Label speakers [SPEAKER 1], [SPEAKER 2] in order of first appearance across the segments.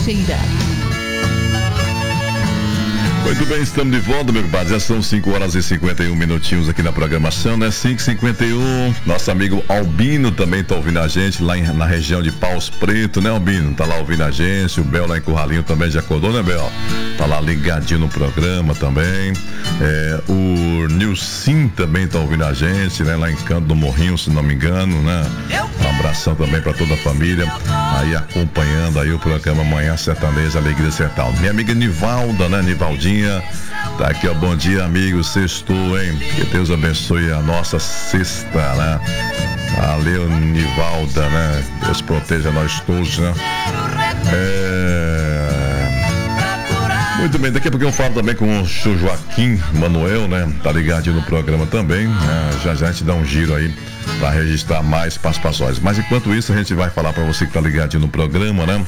[SPEAKER 1] Teixeira.
[SPEAKER 2] Muito bem, estamos de volta, meu compadre. Já são 5 horas e 51 minutinhos aqui na programação, né? 5h51. Nosso amigo Albino também tá ouvindo a gente lá na região de Paus Preto, né, Albino? Tá lá ouvindo a gente. O Bel lá em Curralinho também já acordou, né, Bel? Tá lá ligadinho no programa também. O Nilcim também tá ouvindo a gente, né? Lá em Canto do Morrinho, se não me engano, né? Um abração também pra toda a família aí acompanhando aí o programa Manhã Sertaneja Alegria Sertal. Minha amiga Nivalda, né? Nivaldinha tá aqui, ó. Bom dia, amigo. Sextou, hein? Que Deus abençoe a nossa sexta, né? Valeu, Nivalda, né? Deus proteja nós todos, né? Muito bem, daqui a pouco eu falo também com o senhor Joaquim Manuel, né? Tá ligadinho no programa também, né? Já a gente dá um giro aí para registrar mais participações. Mas enquanto isso, a gente vai falar para você que tá ligadinho no programa, né?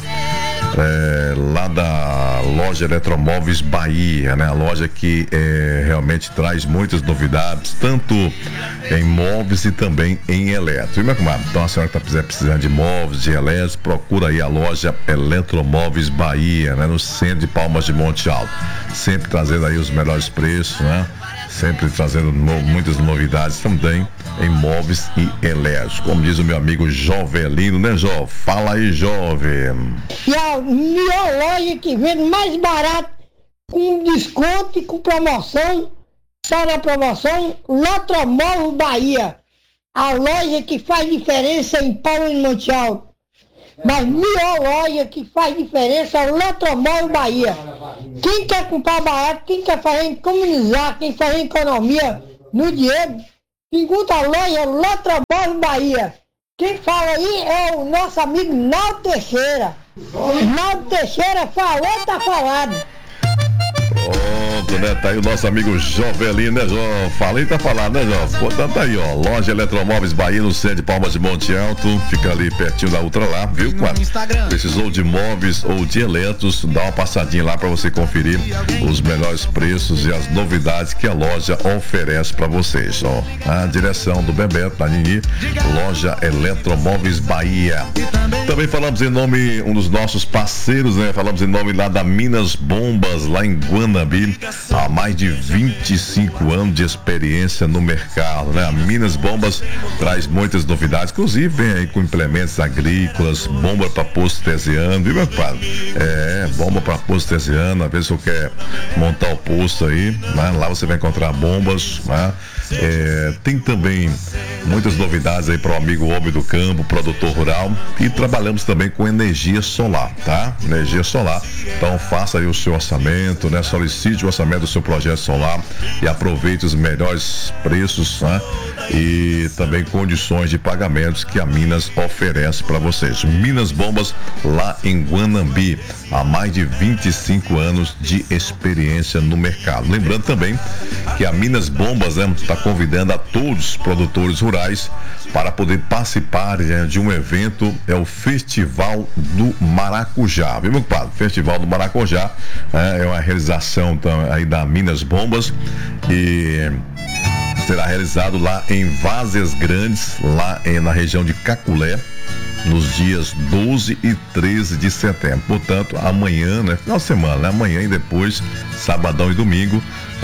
[SPEAKER 2] Lá da loja Eletromóveis Bahia, né? A loja que realmente traz muitas novidades, tanto em móveis e também em eletro. E, meu comadre, então a senhora que tá precisando de móveis, de eletro, procura aí a loja Eletromóveis Bahia, né? No centro de Palmas de Monte Alto. Sempre trazendo aí os melhores preços, né? Sempre trazendo muitas novidades também em móveis e elétricos. Como diz o meu amigo Jovelino, né, Jó? Fala aí, jovem.
[SPEAKER 3] E a melhor loja que vende mais barato, com desconto e com promoção, só na promoção, Eletromóvel Bahia. A loja que faz diferença em Palmas de Monte Alto. Mas melhor loja que faz diferença é o Eletromóvel Bahia. Quem quer comprar barato, quem quer fazer economizar, quem fazer economia no dinheiro, pergunta a loja Eletromóvel Bahia. Quem fala aí é o nosso amigo Naldo Teixeira. Naldo Teixeira falou, tá falado.
[SPEAKER 2] Pronto, né? Tá aí o nosso amigo Jovelino, né, Jó? Falei, tá falado, né, Jó? Portanto, aí, ó. Loja Eletromóveis Bahia, no centro de Palmas de Monte Alto. Fica ali pertinho da Ultra lá, viu? Precisou de móveis ou de eletros, dá uma passadinha lá pra você conferir os melhores preços e as novidades que a loja oferece pra vocês, ó. A direção do Bebeto, da Nini, loja Eletromóveis Bahia. Também falamos em nome, um dos nossos parceiros, né? Falamos em nome lá da Minas Bombas, lá em Guanabi, há mais de 25 anos de experiência no mercado, né? A Minas Bombas traz muitas novidades, inclusive vem aí com implementos agrícolas, bomba para poço artesiano, viu, meu padre? Bomba para poço artesiano, às vezes você quer montar o poço aí, né? Lá você vai encontrar bombas, né? Tem também muitas novidades aí para o amigo homem do campo, produtor rural, e trabalhamos também com energia solar, tá? Energia solar. Então faça aí o seu orçamento, né? Solicite o orçamento do seu projeto solar e aproveite os melhores preços, né? E também condições de pagamentos que a Minas oferece para vocês. Minas Bombas, lá em Guanambi, há mais de 25 anos de experiência no mercado. Lembrando também que a Minas Bombas, né, está convidando a todos os produtores rurais para poder participar, né, de um evento, é o Festival do Maracujá, viu, meu compadre? Festival do Maracujá é uma realização aí da Minas Bombas e será realizado lá em Vazes Grandes, lá na região de Caculé, nos dias 12 e 13 de setembro. Portanto, amanhã, né? Final de semana, né? Amanhã e depois, sabadão e domingo,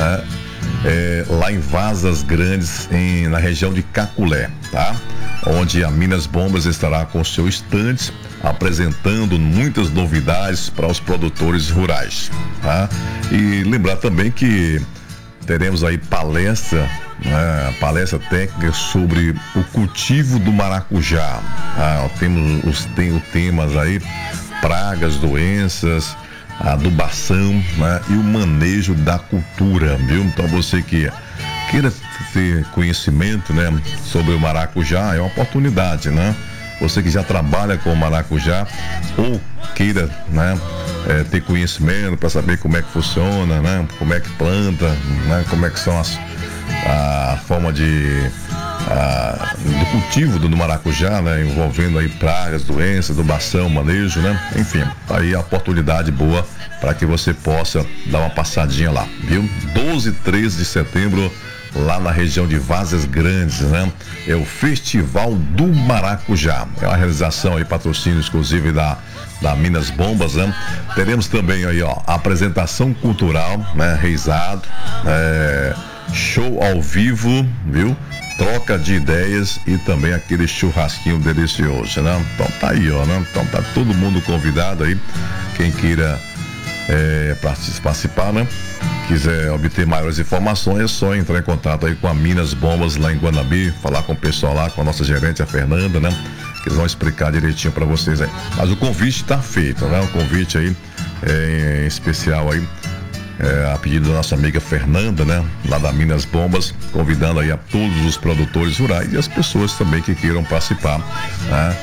[SPEAKER 2] lá em Vazas Grandes, na região de Caculé, tá? Onde a Minas Bombas estará com seu estande, apresentando muitas novidades para os produtores rurais, tá? E lembrar também que teremos aí palestra técnica sobre o cultivo do maracujá. Temos temas aí, pragas, doenças, adubação, né? E o manejo da cultura, viu? Então você que queira ter conhecimento, né, sobre o maracujá, é uma oportunidade, né? Você que já trabalha com o maracujá ou queira, né, ter conhecimento para saber como é que funciona, né? Como é que planta, né? Como é que são a forma do cultivo do maracujá, né? Envolvendo aí pragas, doenças, adubação, manejo, né? Enfim, aí a oportunidade boa para que você possa dar uma passadinha lá, viu? 12 e 13 de setembro, lá na região de Várzeas Grandes, né? É o Festival do Maracujá. É uma realização aí, patrocínio exclusivo da Minas Bombas, né? Teremos também aí, ó, apresentação cultural, né? Reizado, show ao vivo, viu? Troca de ideias e também aquele churrasquinho delicioso, né? Então tá aí, ó, né? Então tá todo mundo convidado aí, quem queira participar, né? Quiser obter maiores informações, é só entrar em contato aí com a Minas Bombas lá em Guanambi, falar com o pessoal lá, com a nossa gerente, a Fernanda, né? Que eles vão explicar direitinho para vocês aí. Mas o convite tá feito, né? O convite aí em especial aí, a pedido da nossa amiga Fernanda, né? Lá da Minas Bombas, convidando aí a todos os produtores rurais e as pessoas também que queiram participar, né?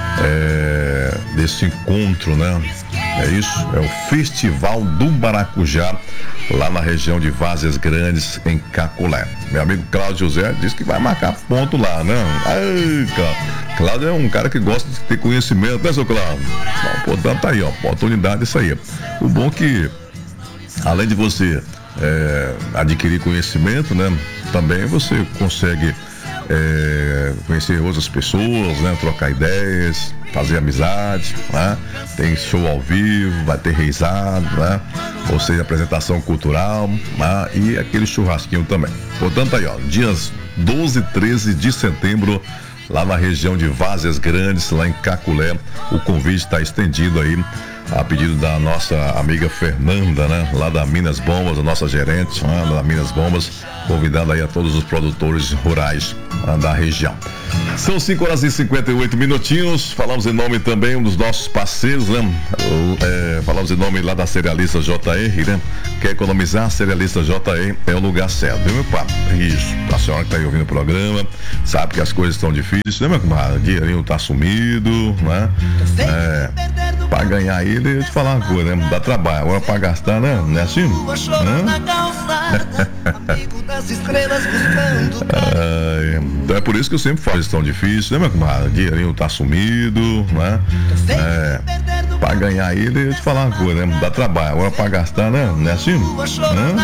[SPEAKER 2] Desse encontro, né? É isso, é o Festival do Maracujá, lá na região de Várzeas Grandes, em Caculé. Meu amigo Cláudio José disse que vai marcar ponto lá, né? Ai, Cláudio é um cara que gosta de ter conhecimento, né, seu Cláudio? Bom, portanto, tá aí, ó, oportunidade isso aí. O bom que, além de você adquirir conhecimento, né, também você consegue conhecer outras pessoas, né, trocar ideias, fazer amizade, né? Tem show ao vivo, vai ter reizado, né? Ou seja, apresentação cultural, né? E aquele churrasquinho também. Portanto, aí, ó, dias 12 e 13 de setembro, lá na região de Várzeas Grandes, lá em Caculé, o convite está estendido aí a pedido da nossa amiga Fernanda, né? Lá da Minas Bombas, a nossa gerente, né? Da Minas Bombas, convidando aí a todos os produtores rurais, né? Da região. São 5 horas e 58 minutinhos. Falamos em nome também dos nossos parceiros, né? Falamos em nome lá da Cerealista JR, né? Quer economizar? Cerealista JR é o lugar certo, viu, meu papo? Isso. A senhora que tá aí ouvindo o programa, sabe que as coisas estão difíceis, né, meu comadre? O dinheirinho tá sumido, né? Pra ganhar aí, deixa eu te falar uma coisa, né? Dá trabalho. Agora pra gastar, né? Não é assim? Então é por isso que eu sempre falo, eles estão difíceis, né, meu comadre? O dinheirinho tá sumido, né? Pra ganhar aí, deixa eu te falar uma coisa, né? Dá trabalho. Agora pra gastar, né? Não é assim?